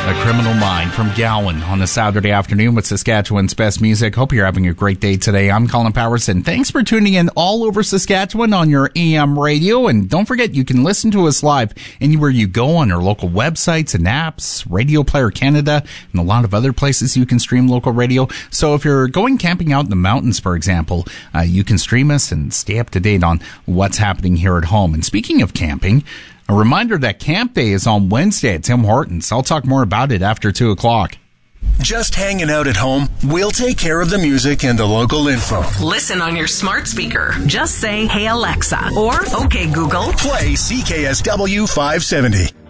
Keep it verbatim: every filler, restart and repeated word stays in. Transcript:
A Criminal Mind from Gowan on a Saturday afternoon with Saskatchewan's best music. Hope you're having a great day today. I'm Colin Powerson. Thanks for tuning in all over Saskatchewan on your A M radio. And don't forget, you can listen to us live anywhere you go on our local websites and apps, Radio Player Canada, and a lot of other places you can stream local radio. So if you're going camping out in the mountains, for example, uh, you can stream us and stay up to date on what's happening here at home. And speaking of camping, a reminder that Camp Day is on Wednesday at Tim Hortons. I'll talk more about it after two o'clock. Just hanging out at home? We'll take care of the music and the local info. Listen on your smart speaker. Just say, "Hey Alexa," or "Okay Google." Play C K S W five seventy.